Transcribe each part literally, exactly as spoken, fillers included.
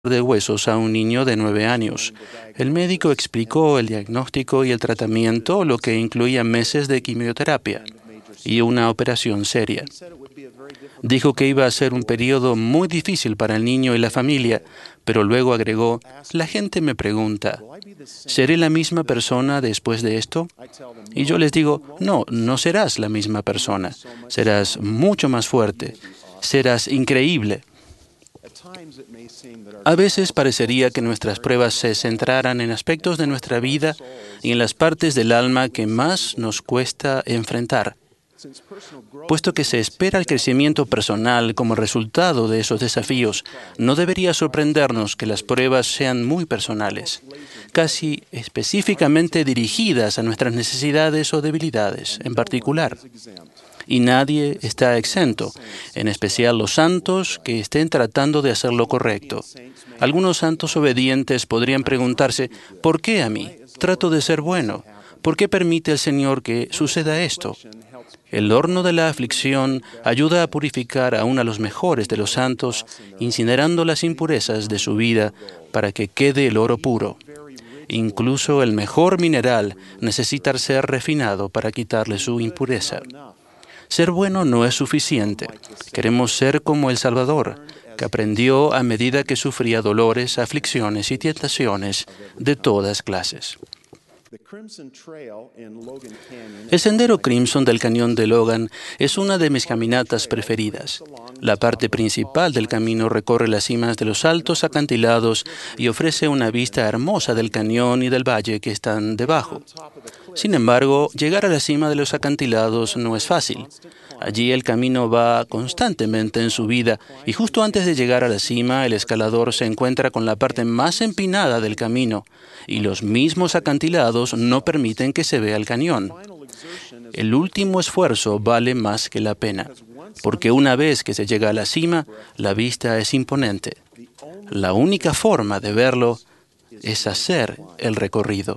de huesos a un niño de nueve años. El médico explicó el diagnóstico y el tratamiento, lo que incluía meses de quimioterapia y una operación seria. Dijo que iba a ser un periodo muy difícil para el niño y la familia, pero luego agregó, la gente me pregunta, ¿seré la misma persona después de esto? Y yo les digo, no, no serás la misma persona. Serás mucho más fuerte. Serás increíble. A veces parecería que nuestras pruebas se centraran en aspectos de nuestra vida y en las partes del alma que más nos cuesta enfrentar. Puesto que se espera el crecimiento personal como resultado de esos desafíos, no debería sorprendernos que las pruebas sean muy personales, casi específicamente dirigidas a nuestras necesidades o debilidades en particular. Y nadie está exento, en especial los santos que estén tratando de hacer lo correcto. Algunos santos obedientes podrían preguntarse, ¿por qué a mí? Trato de ser bueno. ¿Por qué permite el Señor que suceda esto? El horno de la aflicción ayuda a purificar aún a los mejores de los santos, incinerando las impurezas de su vida para que quede el oro puro. Incluso el mejor mineral necesita ser refinado para quitarle su impureza. Ser bueno no es suficiente. Queremos ser como el Salvador, que aprendió a medida que sufría dolores, aflicciones y tentaciones de todas clases. El sendero Crimson del cañón de Logan es una de mis caminatas preferidas. La parte principal del camino recorre las cimas de los altos acantilados y ofrece una vista hermosa del cañón y del valle que están debajo. Sin embargo, llegar a la cima de los acantilados no es fácil. Allí el camino va constantemente en subida y justo antes de llegar a la cima, el escalador se encuentra con la parte más empinada del camino y los mismos acantilados no permiten que se vea el cañón. El último esfuerzo vale más que la pena, porque una vez que se llega a la cima, la vista es imponente. La única forma de verlo es hacer el recorrido.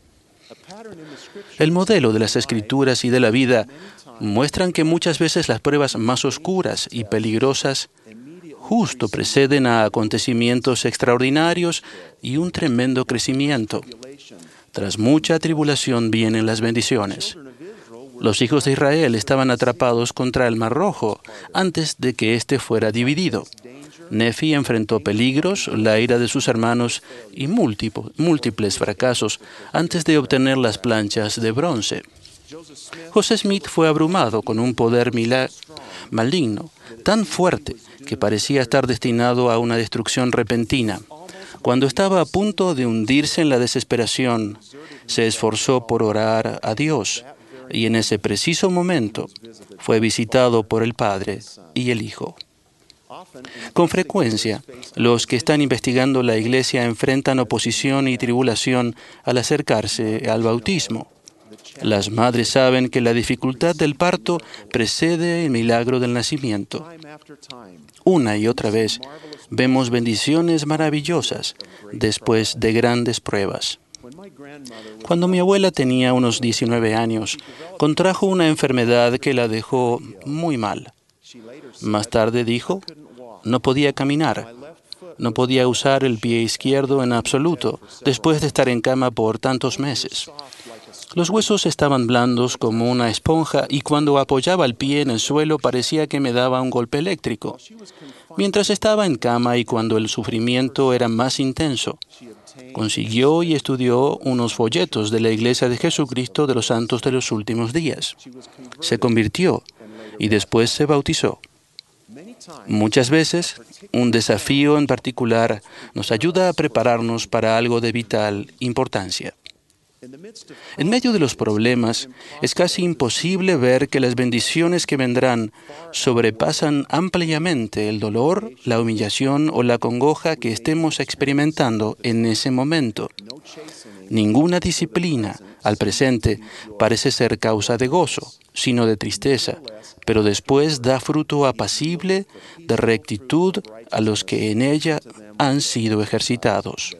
El modelo de las Escrituras y de la vida muestran que muchas veces las pruebas más oscuras y peligrosas justo preceden a acontecimientos extraordinarios y un tremendo crecimiento. Tras mucha tribulación vienen las bendiciones. Los hijos de Israel estaban atrapados contra el Mar Rojo antes de que éste fuera dividido. Nefi enfrentó peligros, la ira de sus hermanos y múltiples fracasos antes de obtener las planchas de bronce. José Smith fue abrumado con un poder maligno tan fuerte que parecía estar destinado a una destrucción repentina. Cuando estaba a punto de hundirse en la desesperación, se esforzó por orar a Dios y en ese preciso momento fue visitado por el Padre y el Hijo. Con frecuencia, los que están investigando la Iglesia enfrentan oposición y tribulación al acercarse al bautismo. Las madres saben que la dificultad del parto precede el milagro del nacimiento. Una y otra vez vemos bendiciones maravillosas después de grandes pruebas. Cuando mi abuela tenía unos diecinueve años, contrajo una enfermedad que la dejó muy mal. Más tarde dijo, no podía caminar, no podía usar el pie izquierdo en absoluto, después de estar en cama por tantos meses. Los huesos estaban blandos como una esponja y cuando apoyaba el pie en el suelo parecía que me daba un golpe eléctrico. Mientras estaba en cama y cuando el sufrimiento era más intenso, consiguió y estudió unos folletos de la Iglesia de Jesucristo de los Santos de los Últimos Días. Se convirtió y después se bautizó. Muchas veces, un desafío en particular nos ayuda a prepararnos para algo de vital importancia. En medio de los problemas, es casi imposible ver que las bendiciones que vendrán sobrepasan ampliamente el dolor, la humillación o la congoja que estemos experimentando en ese momento. Ninguna disciplina al presente parece ser causa de gozo, sino de tristeza, pero después da fruto apacible de rectitud a los que en ella han sido ejercitados.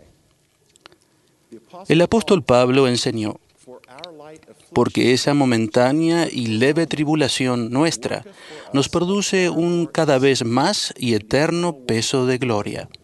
El apóstol Pablo enseñó, porque esa momentánea y leve tribulación nuestra nos produce un cada vez más y eterno peso de gloria.